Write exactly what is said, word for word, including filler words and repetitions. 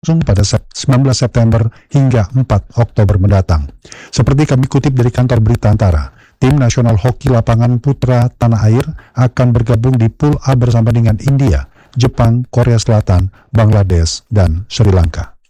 berlangsung pada sembilan belas September hingga empat Oktober mendatang. Seperti kami kutip dari kantor berita Antara, tim nasional hoki lapangan putra tanah air akan bergabung di Pool A bersama dengan India, Jepang, Korea Selatan, Bangladesh, dan Sri Lanka.